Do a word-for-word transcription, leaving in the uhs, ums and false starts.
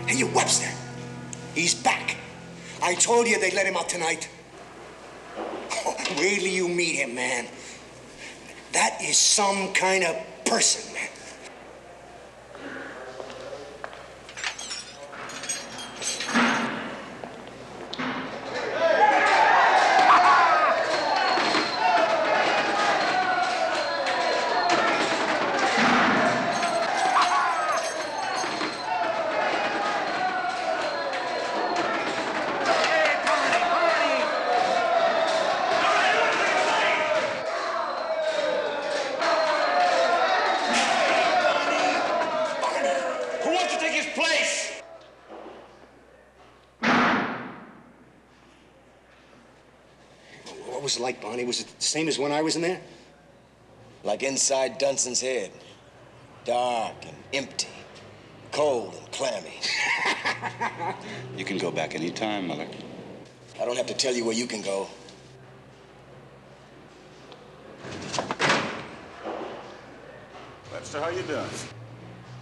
Hey, you Webster. He's back. I told you they'd let him out tonight. Oh, wait till you meet him, man. That is some kind of person, man. What was it like, Barney? Was it the same as when I was in there? Like inside Dunson's head. Dark and empty. Cold and clammy. You can go back any time, Miller. I don't have to tell you where you can go. Webster, how you doing?